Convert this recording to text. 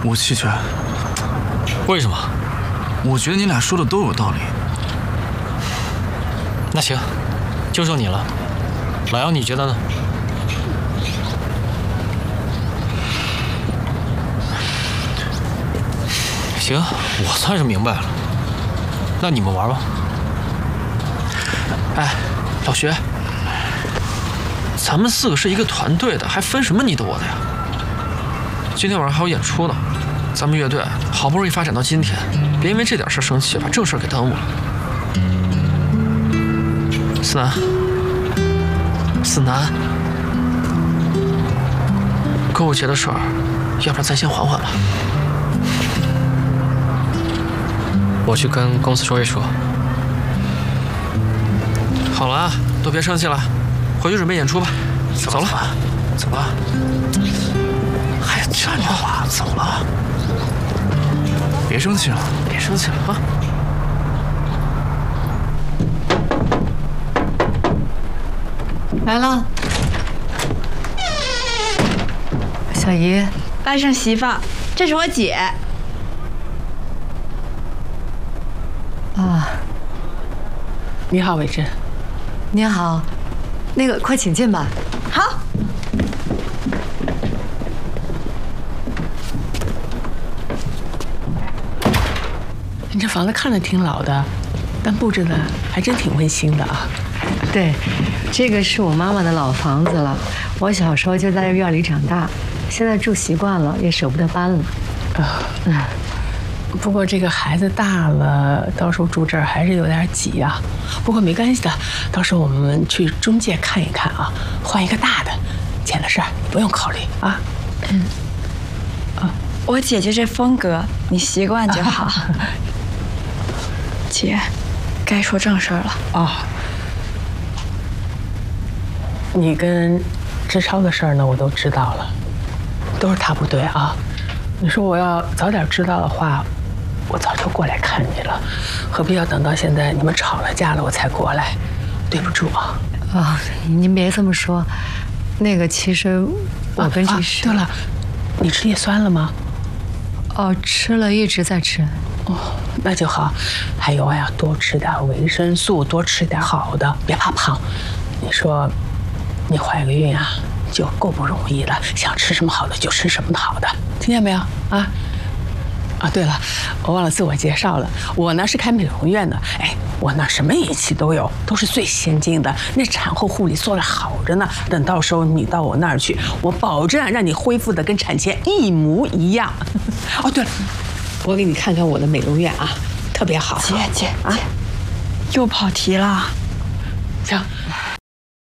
我弃权。 为什么？ 我觉得你俩说的都有道理。 那行，就剩你了。老杨，你觉得呢？行，我算是明白了。那你们玩吧。 哎，老徐，咱们4个是一个团队的，还分什么你的我的呀？今天晚上还有演出呢，咱们乐队好不容易发展到今天，别因为这点事生气，把正事给耽误了。思南，购物节的事儿，要不然咱先缓缓吧。 我去跟公司说一说。 好了啊，都别生气了，回去准备演出吧。走了， 走了。还站着话，走了。别生气了， 别生气了啊！ 来了，小姨， 外甥媳妇，这是我姐。 啊， 你好，伟珍。 您好，那个快请进吧。 好。 你这房子看着挺老的，但布置的还真挺温馨的啊。 对，这个是我妈妈的老房子了，我小时候就在这院里长大，现在住习惯了，也舍不得搬了。 不过这个孩子大了，到时候住这儿还是有点挤啊。不过没关系的，到时候我们去中介看一看啊，换一个大的，钱的事儿不用考虑啊。 我姐就这风格，你习惯就好。姐，该说正事儿了。 你跟志超的事儿呢，我都知道了，都是他不对啊。你说我要早点知道的话，我早就过来看你了，何必要等到现在你们吵了架了我才过来？对不住啊。 您别这么说，那个其实我跟这对了，你吃叶酸了吗？ 吃了，一直在吃。 那就好。还有呀，多吃点维生素，多吃点好的，别怕胖。你说，你怀个孕啊，就够不容易了，想吃什么好的就吃什么好的，听见没有啊？对了，我忘了自我介绍了，我呢是开美容院的，我那什么仪器都有，都是最先进的，那产后护理做得好着呢。等到时候你到我那儿去，我保证让你恢复的跟产前一模一样。对了，我给你看看我的美容院啊，特别好。 姐，又跑题了。 行，